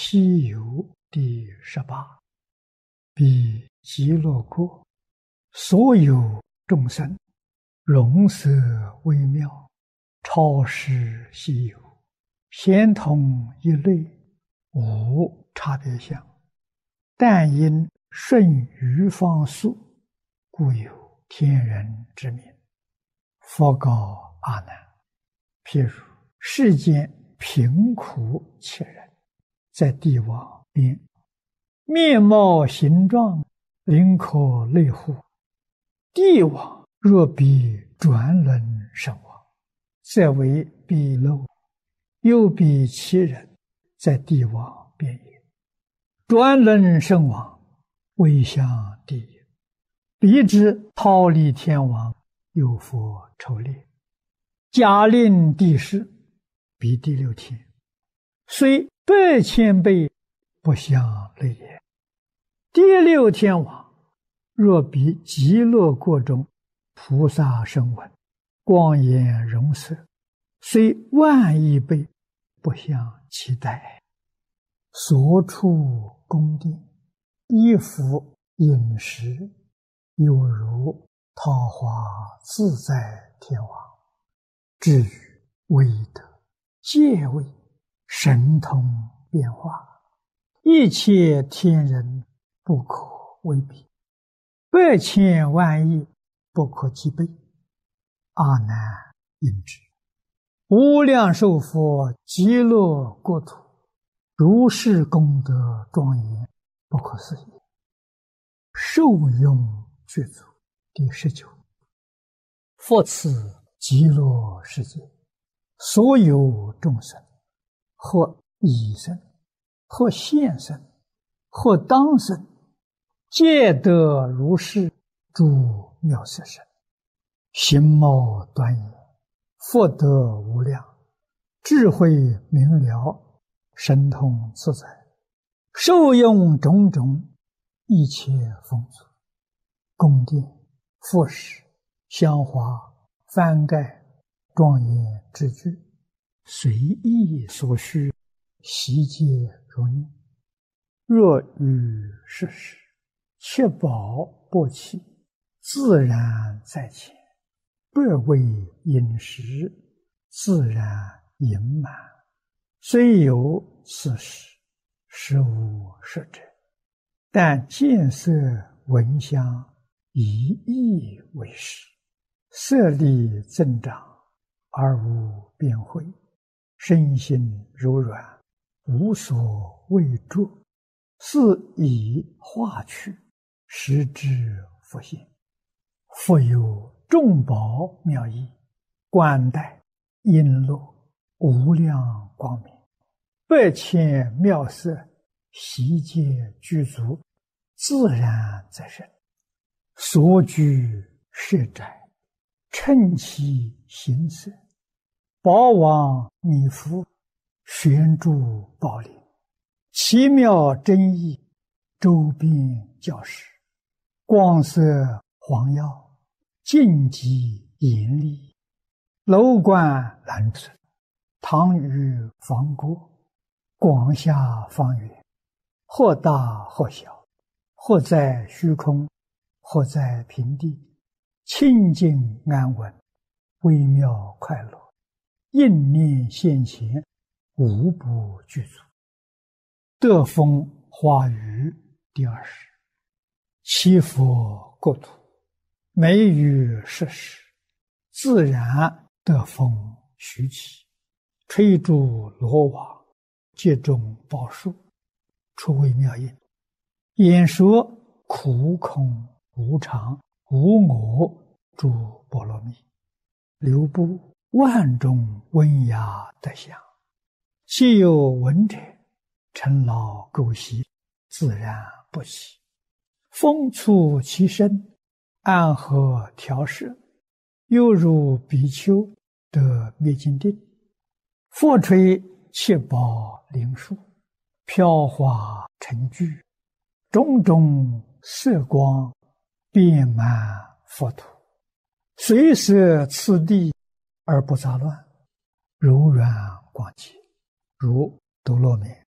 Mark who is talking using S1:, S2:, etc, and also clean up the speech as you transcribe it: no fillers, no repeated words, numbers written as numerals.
S1: 西游第18，彼极乐国所有众生，容色微妙，超世稀有，咸同一类，无差别相。但因顺于方速，故有天人之名。佛告阿难：譬如世间贫苦切人，在地网边，面貌形状，灵可类乎？地网若比转轮身亡，则为鄙陋；又比其人，在地网边也。转轮身亡，未向地也。彼之忉利天王，有佛筹猎，假令地势，彼第六天，虽100,000倍，不相类也。第六天王，若比极乐国中菩萨声闻，光颜容色，虽10000亿倍，不相期待。所处宫殿，衣服饮食，有如桃花自在天王。至于威德、戒位、神通变化，一切天人不可为比，100,000万亿不可计倍。阿难应知，无量寿佛极乐国土，如是功德庄严，不可思议。受用具足。第19。复此极乐世界，所有众生，或已生，或现生，或当生，皆得如是诸妙色身，形貌端严，福德无量，智慧明了，神通自在，受用种种一切丰足，宫殿、服饰、香花、幡盖、庄严之具，随意所需，悉皆如念。若遇世事，确保不弃，自然在前，不为饮食，自然盈满。虽有此事，实无实者，但见色闻香，以意为实，色力增长，而无边慧，身心柔软，无所畏著，是以化去，实之复现。复有众宝妙义，冠带璎珞，无量光明，100,000妙色，悉皆具足，自然在身。所居舍宅，称其形色，宝王弥覆，悬柱宝林，奇妙真义，周边教室，光色黄耀，净极严厉，楼观蓝色，堂宇房郭，广厦方圆，或大或小，或在虚空，或在平地，清净安稳，微妙快乐，应念现前，无不具足。得风花雨第20。其佛国土，每于世时，自然得风徐起，吹诸罗网，皆中宝树，出微妙音，演说苦空无常无我诸波罗蜜，流布万种温雅德相。既有闻者，尘劳垢习，自然不起。风触其身，安和调摄，犹如比丘得灭尽定。复吹七宝灵树，飘华成聚，种种色光，遍满佛土，随摄次第而不杂乱，柔软广洁，如多罗面、